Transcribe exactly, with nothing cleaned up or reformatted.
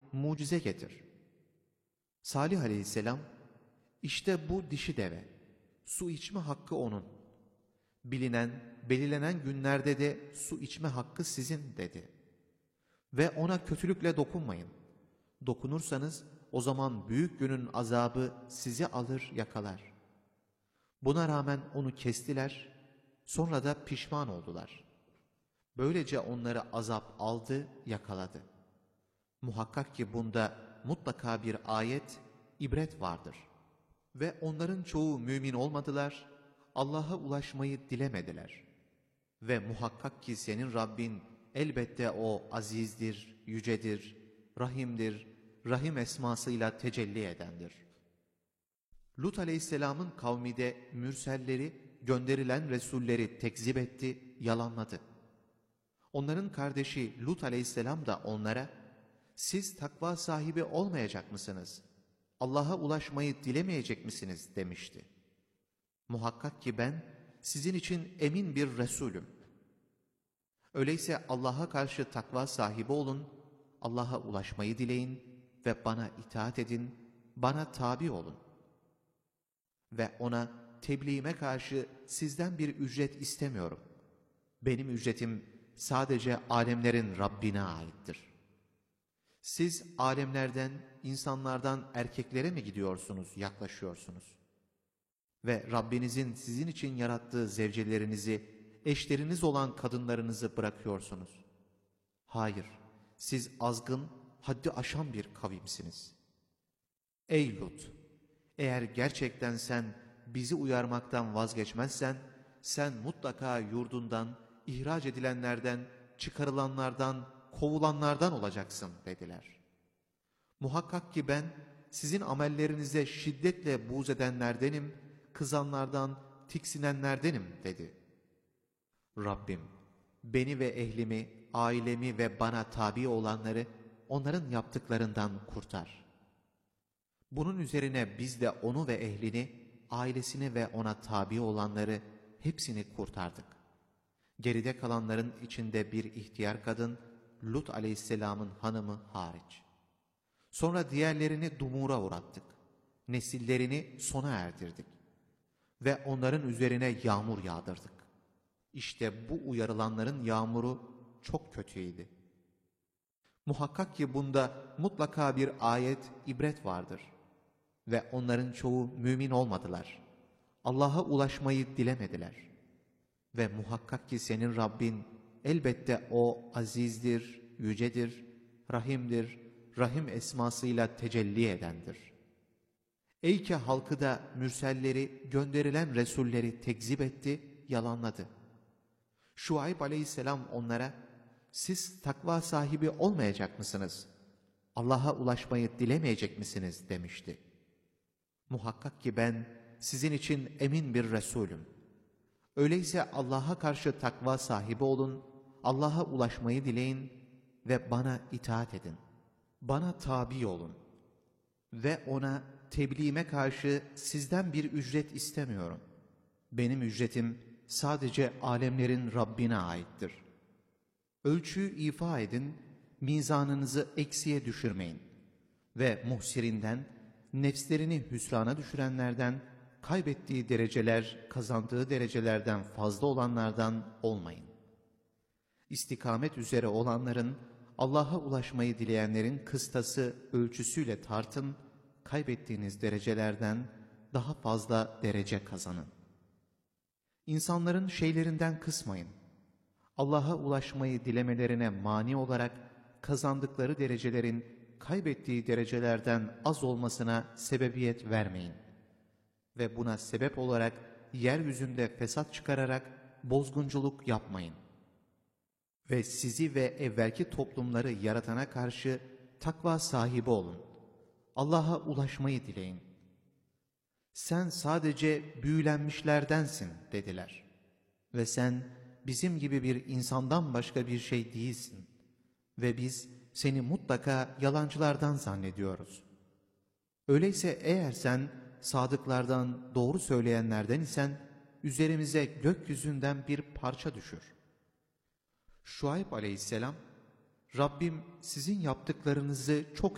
mucize getir. Salih aleyhisselam, işte bu dişi deve, su içme hakkı onun. Bilinen, belirlenen günlerde de su içme hakkı sizin dedi. Ve ona kötülükle dokunmayın. Dokunursanız o zaman büyük günün azabı sizi alır yakalar. Buna rağmen onu kestiler, sonra da pişman oldular. Böylece onları azap aldı, yakaladı. Muhakkak ki bunda mutlaka bir ayet, ibret vardır. Ve onların çoğu mümin olmadılar, Allah'a ulaşmayı dilemediler. Ve muhakkak ki senin Rabbin elbette o azizdir, yücedir, rahimdir, rahim esmasıyla tecelli edendir. Lut aleyhisselamın kavmi de mürselleri, gönderilen resulleri tekzip etti, yalanladı. Onların kardeşi Lut aleyhisselam da onlara, siz takva sahibi olmayacak mısınız? Allah'a ulaşmayı dilemeyecek misiniz? Demişti. Muhakkak ki ben sizin için emin bir Resulüm. Öyleyse Allah'a karşı takva sahibi olun, Allah'a ulaşmayı dileyin ve bana itaat edin, bana tabi olun. Ve ona tebliğime karşı sizden bir ücret istemiyorum. Benim ücretim sadece alemlerin Rabbine aittir. Siz alemlerden, insanlardan erkeklere mi gidiyorsunuz, yaklaşıyorsunuz? Ve Rabbinizin sizin için yarattığı zevcelerinizi, eşleriniz olan kadınlarınızı bırakıyorsunuz. Hayır, siz azgın, haddi aşan bir kavimsiniz. Ey Lut! Eğer gerçekten sen bizi uyarmaktan vazgeçmezsen, sen mutlaka yurdundan, ihraç edilenlerden, çıkarılanlardan, kovulanlardan olacaksın dediler. Muhakkak ki ben sizin amellerinize şiddetle buğz edenlerdenim, kızanlardan, tiksinenlerdenim dedi. Rabbim, beni ve ehlimi, ailemi ve bana tabi olanları onların yaptıklarından kurtar. Bunun üzerine biz de onu ve ehlini, ailesini ve ona tabi olanları hepsini kurtardık. Geride kalanların içinde bir ihtiyar kadın, Lut aleyhisselamın hanımı hariç. Sonra diğerlerini dumura uğrattık. Nesillerini sona erdirdik. Ve onların üzerine yağmur yağdırdık. İşte bu uyarılanların yağmuru çok kötüydü. Muhakkak ki bunda mutlaka bir ayet, ibret vardır. Ve onların çoğu mümin olmadılar. Allah'a ulaşmayı dilemediler. Ve muhakkak ki senin Rabbin elbette o azizdir, yücedir, rahimdir, rahim esmasıyla tecelli edendir. Ey ki halkı da mürselleri, gönderilen resulleri tekzip etti, yalanladı. Şuayb aleyhisselam onlara, siz takva sahibi olmayacak mısınız? Allah'a ulaşmayı dilemeyecek misiniz? Demişti. Muhakkak ki ben sizin için emin bir Resulüm. Öyleyse Allah'a karşı takva sahibi olun, Allah'a ulaşmayı dileyin ve bana itaat edin. Bana tabi olun. Ve ona tebliğime karşı sizden bir ücret istemiyorum. Benim ücretim sadece alemlerin Rabbine aittir. Ölçüyü ifa edin, mizanınızı eksiye düşürmeyin. Ve muhsirinden, nefslerini hüsrana düşürenlerden, kaybettiği dereceler, kazandığı derecelerden fazla olanlardan olmayın. İstikamet üzere olanların, Allah'a ulaşmayı dileyenlerin kıstası ölçüsüyle tartın, kaybettiğiniz derecelerden daha fazla derece kazanın. İnsanların şeylerinden kısmayın. Allah'a ulaşmayı dilemelerine mani olarak kazandıkları derecelerin kaybettiği derecelerden az olmasına sebebiyet vermeyin. Ve buna sebep olarak yeryüzünde fesat çıkararak bozgunculuk yapmayın. Ve sizi ve evvelki toplumları yaratana karşı takva sahibi olun. Allah'a ulaşmayı dileyin. Sen sadece büyülenmişlerdensin dediler. Ve sen bizim gibi bir insandan başka bir şey değilsin. Ve biz seni mutlaka yalancılardan zannediyoruz. Öyleyse eğer sen sadıklardan, doğru söyleyenlerden isen üzerimize gökyüzünden bir parça düşür. Şuayb aleyhisselam, Rabbim sizin yaptıklarınızı çok